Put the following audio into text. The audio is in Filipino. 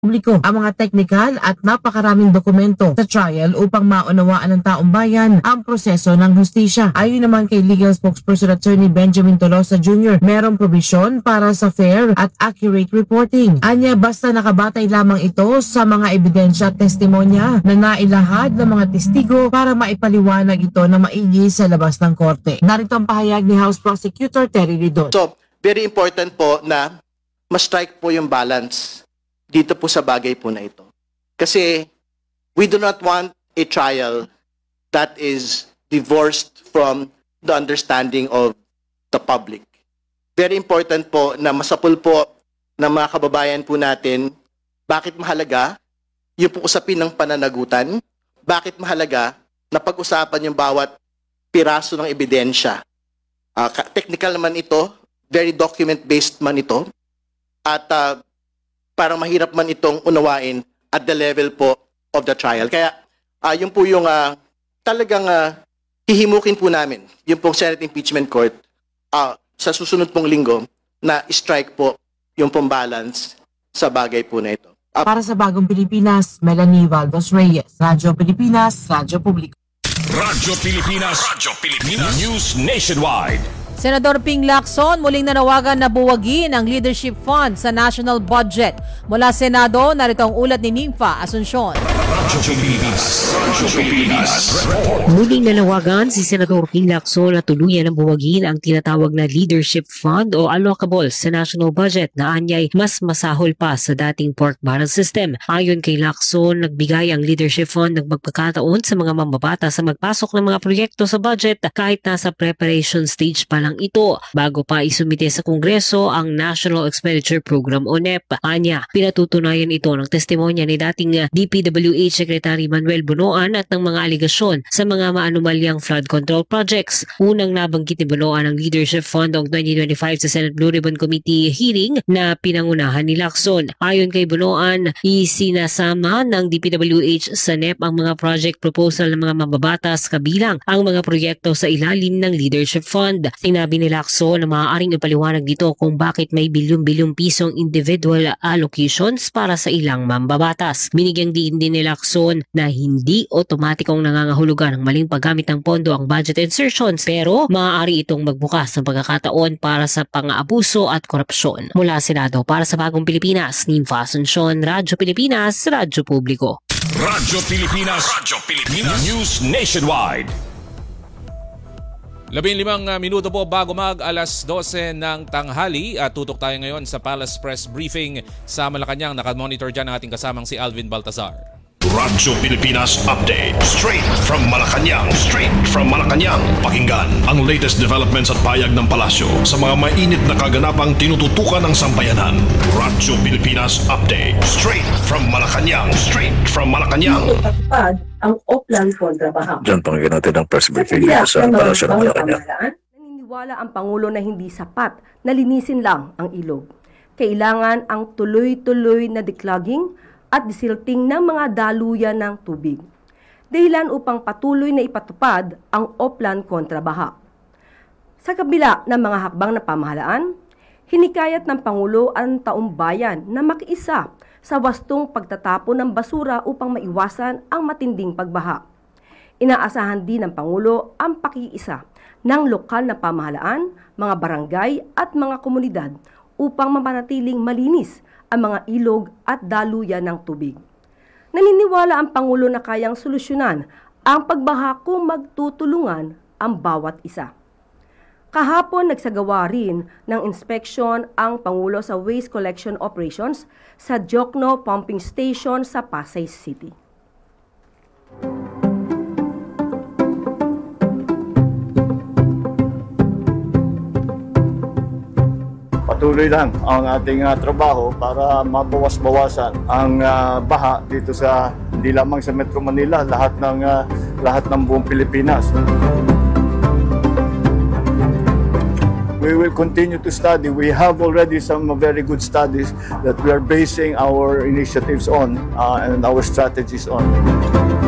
publiko ang mga teknikal at napakaraming dokumento sa trial upang maunawaan ng taong bayan ang proseso ng hustisya. Ayon naman kay legal spokesperson Attorney Benjamin Tolosa Jr., merong probisyon para sa fair at accurate reporting. Anya basta nakabatay lamang ito sa mga ebidensya at testimonya na nailahad ng mga testigo para maipaliwanag ito na maigi sa labas ng korte. Narito ang pahayag ni House Prosecutor Terry Ridon. So, very important po na ma-strike po yung balance dito po sa bagay po na ito. Kasi we do not want a trial that is divorced from the understanding of the public. Very important po na masapul po ng mga kababayan po natin bakit mahalaga yung po usapin ng pananagutan, bakit mahalaga na pag-usapan yung bawat piraso ng ebidensya. Technical naman ito, very document-based man ito, at parang mahirap man itong unawain at the level po of the trial. Kaya yun po yung talagang hihimukin po namin, yung pong Senate Impeachment Court sa susunod pong linggo na strike po yung pong balance sa bagay po na ito. Para sa Bagong Pilipinas, Melanie Valdos Reyes, Radyo Pilipinas, Radyo Publiko. Radyo Pilipinas, News Nationwide. Senador Ping Lacson muling nanawagan na buwagin ang leadership fund sa national budget. Mula Senado, narito ang ulat ni Nympha Asuncion. Muling nanawagan si Senador Ping Lacson na tuluyan ang buwagin ang tinatawag na leadership fund o allocables sa national budget na anyay mas masahol pa sa dating pork barrel system. Ayon kay Lacson, nagbigay ang leadership fund ng magpagkataon sa mga mamabata sa magpasok ng mga proyekto sa budget kahit nasa preparation stage pa lang ito bago pa isumite sa Kongreso ang National Expenditure Program o NEP. Anya, pinatutunayan ito ng testimonya ni dating DPWH Secretary Manuel Bunoan at ng mga aligasyon sa mga maanumalyang flood control projects. Unang nabanggit ni Bunoan ang Leadership Fund noong 2025 sa Senate Blue Ribbon Committee hearing na pinangunahan ni Lacson. Ayon kay Bunoan, isinasama ng DPWH sa NEP ang mga project proposal ng mga mababatas kabilang ang mga proyekto sa ilalim ng Leadership Fund. Sinabi ni Lacson na maaaring ipaliwanag dito kung bakit may bilyong-bilyong pisong individual allocations para sa ilang mambabatas. Binigyang diin din ni Lacson na hindi otomatikong nangangahulugan ng maling paggamit ng pondo ang budget insertions pero maaari itong magbukas ng pagkakataon para sa pang-aabuso at korupsyon. Mula Senado para sa Bagong Pilipinas, Nympha Asuncion, Radyo Pilipinas, Radyo Publiko. Radyo Pilipinas, News Nationwide. 15 minuto po bago mag-alas 12 ng tanghali at tutok tayo ngayon sa Palace Press Briefing sa Malacanang. Nakamonitor dyan ang ating kasamang si Alvin Baltazar. Radyo Pilipinas Update. Straight from Malacanang. Pakinggan ang latest developments at payag ng palasyo sa mga mainit na kaganapang tinututukan ng sambayanan. Radyo Pilipinas Update. Straight from Malacanang. Ipatupad ang Oplan kontrabaha. Diyan pakinggan natin ang press briefing sa palasyo ng Malacanang. Naniniwala ang Pangulo na hindi sapat na linisin lang ang ilog. Kailangan ang tuloy-tuloy na declogging at desilting ng mga daluyan ng tubig. Dahilan upang patuloy na ipatupad ang Oplan kontrabaha. Sa kabila ng mga hakbang na pamahalaan, hinikayat ng Pangulo ang taong bayan na makiisa sa wastong pagtatapon ng basura upang maiwasan ang matinding pagbaha. Inaasahan din ng Pangulo ang pakiisa ng lokal na pamahalaan, mga barangay at mga komunidad upang mapanatiling malinis ang mga ilog at daluyan ng tubig. Naniniwala ang Pangulo na kayang solusyonan ang pagbaha kung magtutulungan ang bawat isa. Kahapon nagsagawa rin ng inspeksyon ang Pangulo sa waste collection operations sa Jokno Pumping Station sa Pasay City. Patuloy lang ang ating trabaho para mabawas-bawasan ang baha dito sa hindi lamang sa Metro Manila, lahat ng buong Pilipinas. We will continue to study. We have already some very good studies that we are basing our initiatives on and our strategies on.